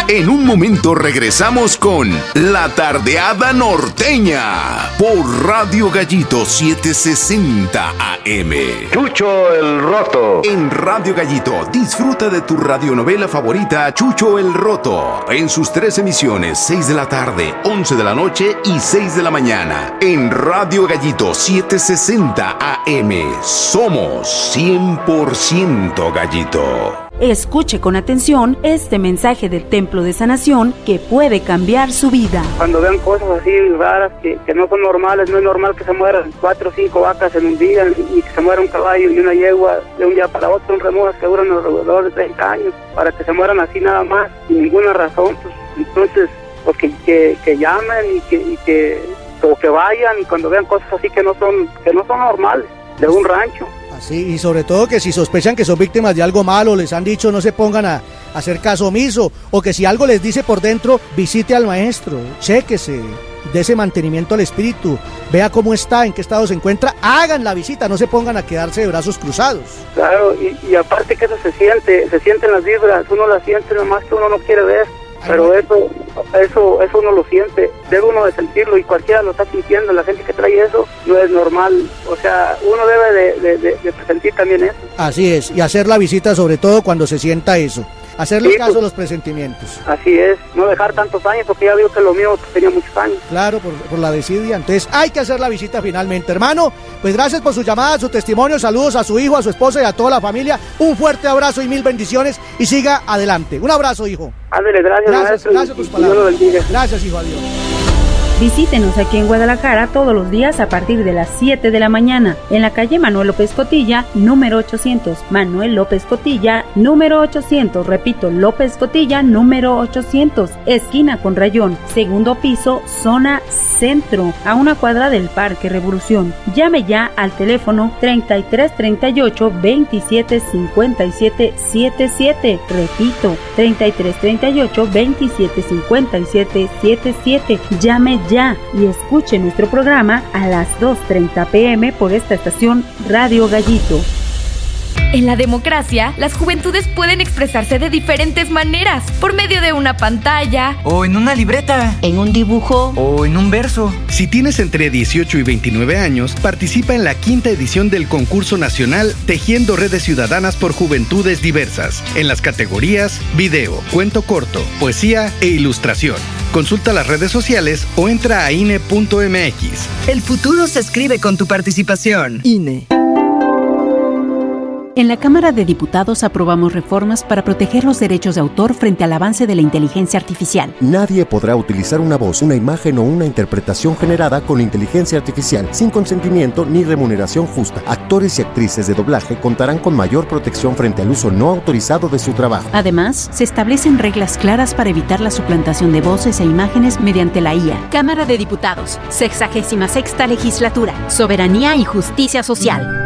En un momento regresamos con La Tardeada Norteña por Radio Gallito 760 AM. Chucho el Roto. En Radio Gallito, disfruta de tu radionovela favorita Chucho el Roto. En sus 3 emisiones, 6 de la tarde, 11 de la noche y 6 de la mañana. En Radio Gallito 760 AM. Somos 100% Gallito. Escuche con atención este mensaje del Templo de Sanación que puede cambiar su vida. Cuando vean cosas así raras que no son normales, no es normal que se mueran 4 o 5 vacas en un día, ni que se muera un caballo y una yegua de un día para otro, son remojas que duran alrededor de 30 años, para que se mueran así nada más, sin ninguna razón. Pues, entonces, pues que llamen y que vayan, y cuando vean cosas así que no son normales de un rancho. Sí, y sobre todo que si sospechan que son víctimas de algo malo, les han dicho no se pongan a hacer caso omiso, o que si algo les dice por dentro, visite al maestro, chéquese, dé ese mantenimiento al espíritu, vea cómo está, en qué estado se encuentra, hagan la visita, no se pongan a quedarse de brazos cruzados. Claro, y aparte que eso se sienten las vibras, uno las siente nomás que uno no quiere ver. Pero eso uno lo siente, debe uno de sentirlo, y cualquiera lo está sintiendo. La gente que trae eso no es normal, o sea, uno debe de sentir también eso. Así es, y hacer la visita sobre todo cuando se sienta eso, hacerle caso pues, a los presentimientos. Así es, no dejar tantos años, porque ya veo que lo mío tenía muchos años. Claro, por la desidia, entonces hay que hacer la visita finalmente, hermano. Pues gracias por su llamada, su testimonio, saludos a su hijo, a su esposa y a toda la familia, un fuerte abrazo y 1000 bendiciones, y siga adelante. Un abrazo, hijo. Ándale, gracias por tus palabras. Gracias, hijo, adiós. Visítenos aquí en Guadalajara todos los días a partir de las 7 de la mañana, en la calle Manuel López Cotilla, número 800. Manuel López Cotilla, número 800. Repito, López Cotilla, número 800. Esquina con Rayón, segundo piso, zona centro, a una cuadra del Parque Revolución. Llame ya al teléfono 3338 27 57 77. Repito, 3338 27 57 77. Llame ya y escuche nuestro programa a las 2:30 p.m. por esta estación Radio Gallito. En la democracia, las juventudes pueden expresarse de diferentes maneras, por medio de una pantalla, o en una libreta, en un dibujo, o en un verso. Si tienes entre 18 y 29 años, participa en la 5ª edición del concurso nacional Tejiendo Redes Ciudadanas por Juventudes Diversas, en las categorías video, cuento corto, poesía e ilustración. Consulta las redes sociales o entra a INE.mx. El futuro se escribe con tu participación. INE. En la Cámara de Diputados aprobamos reformas para proteger los derechos de autor frente al avance de la inteligencia artificial. Nadie podrá utilizar una voz, una imagen o una interpretación generada con inteligencia artificial sin consentimiento ni remuneración justa. Actores y actrices de doblaje contarán con mayor protección frente al uso no autorizado de su trabajo. Además, se establecen reglas claras para evitar la suplantación de voces e imágenes mediante la IA. Cámara de Diputados, 66ª Legislatura, Soberanía y Justicia Social.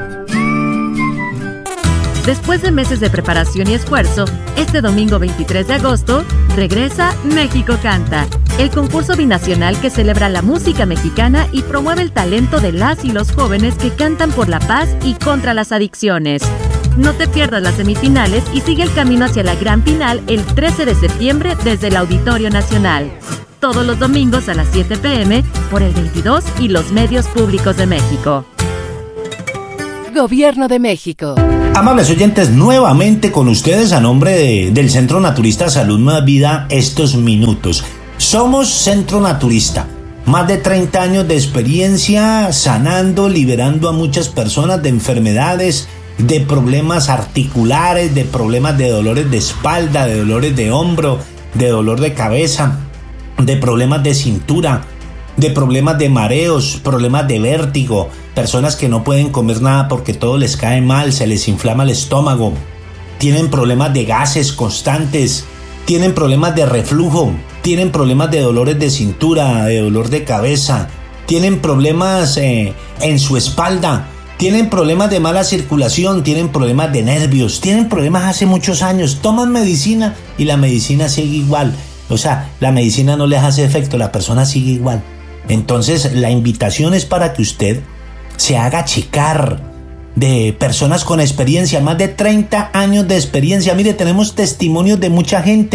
Después de meses de preparación y esfuerzo, este domingo 23 de agosto, regresa México Canta, el concurso binacional que celebra la música mexicana y promueve el talento de las y los jóvenes que cantan por la paz y contra las adicciones. No te pierdas las semifinales y sigue el camino hacia la gran final el 13 de septiembre desde el Auditorio Nacional. Todos los domingos a las 7 p.m. por el 22 y los medios públicos de México. Gobierno de México. Amables oyentes, nuevamente con ustedes a nombre del Centro Naturista Salud Nueva Vida estos minutos. Somos Centro Naturista, más de 30 años de experiencia sanando, liberando a muchas personas de enfermedades, de problemas articulares, de problemas de dolores de espalda, de dolores de hombro, de dolor de cabeza, de problemas de cintura, de problemas de mareos, problemas de vértigo, personas que no pueden comer nada porque todo les cae mal, se les inflama el estómago, tienen problemas de gases constantes, tienen problemas de reflujo, tienen problemas de dolores de cintura, de dolor de cabeza, tienen problemas en su espalda, tienen problemas de mala circulación, tienen problemas de nervios, tienen problemas hace muchos años, toman medicina y la medicina sigue igual, o sea, la medicina no les hace efecto, la persona sigue igual. Entonces la invitación es para que usted se haga checar de personas con experiencia, más de 30 años de experiencia. Mire, tenemos testimonios de mucha gente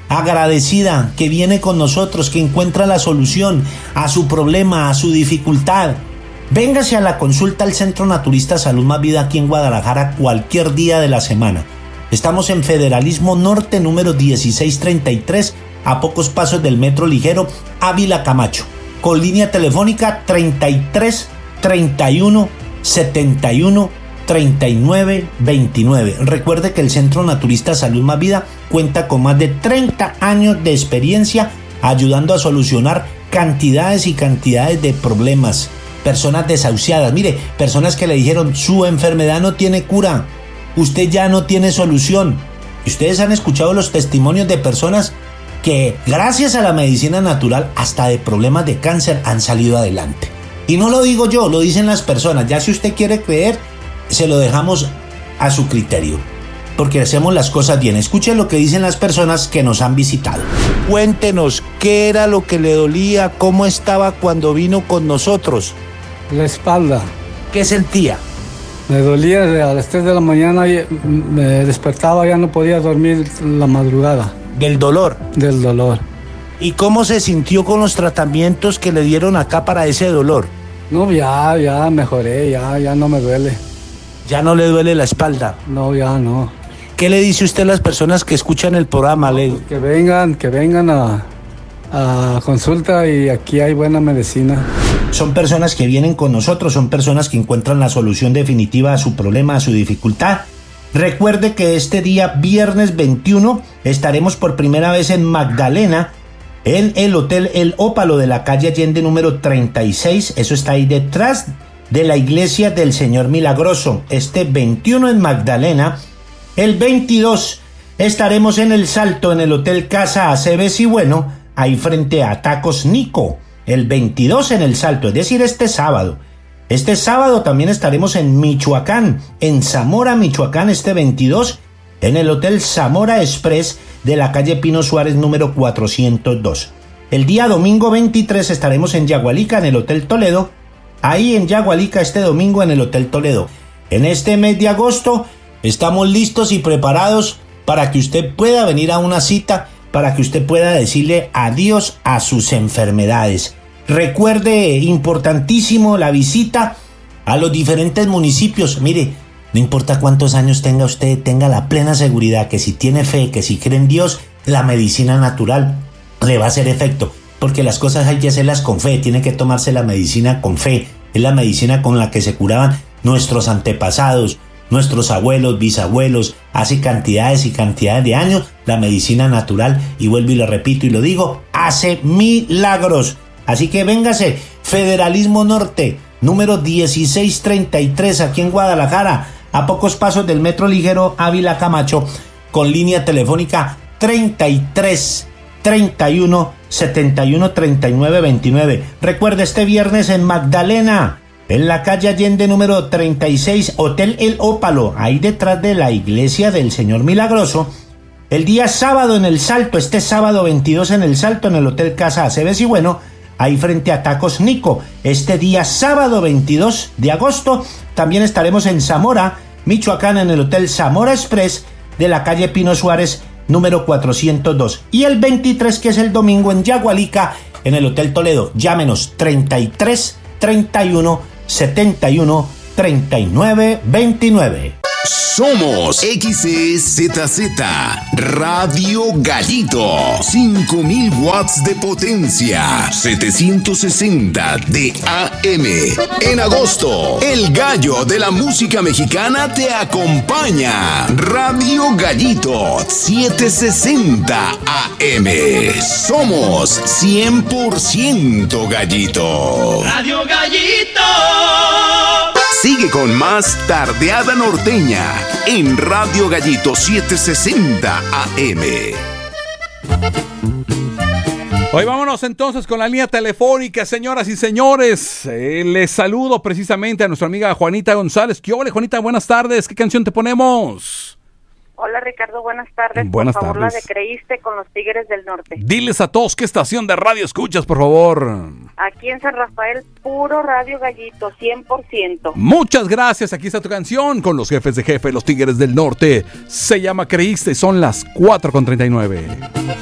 agradecida, que viene con nosotros, que encuentra la solución a su problema, a su dificultad. Véngase a la consulta al Centro Naturista Salud Más Vida aquí en Guadalajara cualquier día de la semana. Estamos en Federalismo Norte, número 1633, a pocos pasos del Metro Ligero Ávila Camacho, con línea telefónica 33 31 71 39 29. Recuerde que el Centro Naturista Salud Más Vida cuenta con más de 30 años de experiencia ayudando a solucionar cantidades y cantidades de problemas. Personas desahuciadas, mire, personas que le dijeron su enfermedad no tiene cura, usted ya no tiene solución. Y ustedes han escuchado los testimonios de personas que gracias a la medicina natural hasta de problemas de cáncer han salido adelante. Y no lo digo yo, lo dicen las personas. Ya si usted quiere creer, se lo dejamos a su criterio, porque hacemos las cosas bien. Escuchen lo que dicen las personas que nos han visitado. Cuéntenos, ¿qué era lo que le dolía? ¿Cómo estaba cuando vino con nosotros? La espalda. ¿Qué sentía? Me dolía a las 3 de la mañana, y me despertaba, ya no podía dormir la madrugada. ¿Del dolor? Del dolor. ¿Y cómo se sintió con los tratamientos que le dieron acá para ese dolor? No, ya mejoré, ya no me duele. ¿Ya no le duele la espalda? No, ya no. ¿Qué le dice usted a las personas que escuchan el programa? Pues que vengan a consulta y aquí hay buena medicina. Son personas que vienen con nosotros, son personas que encuentran la solución definitiva a su problema, a su dificultad. Recuerde que este día, viernes 21, estaremos por primera vez en Magdalena, en el Hotel El Ópalo de la calle Allende número 36. Eso está ahí detrás de la iglesia del Señor Milagroso. Este 21 en Magdalena. El 22 estaremos en El Salto, en el Hotel Casa Aceves y Bueno, ahí frente a Tacos Nico. El 22 en El Salto, es decir, este sábado. Este sábado también estaremos en Michoacán, en Zamora, Michoacán, este 22, en el Hotel Zamora Express de la calle Pino Suárez número 402. El día domingo 23 estaremos en Yagualica, en el Hotel Toledo, ahí en Yagualica este domingo en el Hotel Toledo. En este mes de agosto estamos listos y preparados para que usted pueda venir a una cita, para que usted pueda decirle adiós a sus enfermedades. Recuerde, importantísimo, la visita a los diferentes municipios. Mire, no importa cuántos años tenga usted, tenga la plena seguridad que si tiene fe, que si cree en Dios, la medicina natural le va a hacer efecto. Porque las cosas hay que hacerlas con fe, tiene que tomarse la medicina con fe. Es la medicina con la que se curaban nuestros antepasados, nuestros abuelos, bisabuelos, hace cantidades y cantidades de años. La medicina natural, y vuelvo y lo repito y lo digo, hace milagros. Así que véngase, Federalismo Norte, número 1633, aquí en Guadalajara, a pocos pasos del Metro Ligero Ávila Camacho, con línea telefónica 33 31 71 39 29. Recuerde, este viernes en Magdalena, en la calle Allende número 36, Hotel El Ópalo, ahí detrás de la iglesia del Señor Milagroso. El día sábado en El Salto, este sábado 22 en El Salto, en el Hotel Casa Aceves y Bueno, ahí frente a Tacos Nico. Este día sábado 22 de agosto también estaremos en Zamora, Michoacán, en el Hotel Zamora Express de la calle Pino Suárez número 402. Y el 23, que es el domingo, en Yagualica, en el Hotel Toledo. Llámenos 33 31 71 39 29. Somos XEZZ Radio Gallito, 5000 watts de potencia, 760 de AM. En agosto, el gallo de la música mexicana te acompaña. Radio Gallito, 760 AM. Somos 100% gallito. Radio Gallito. Sigue con más Tardeada Norteña en Radio Gallito 760 AM. Hoy vámonos entonces con la línea telefónica, señoras y señores. Les saludo precisamente a nuestra amiga Juanita González. ¿Qué ole, Juanita? Buenas tardes. ¿Qué canción te ponemos? Hola, Ricardo. Buenas tardes. Buenas por favor, tardes. La de Creíste con los Tigres del Norte. Diles a todos qué estación de radio escuchas, por favor. Aquí en San Rafael, puro Radio Gallito, 100%. Muchas gracias. Aquí está tu canción con los jefes de jefe, los Tigres del Norte. Se llama Creíste. Son las 4:39.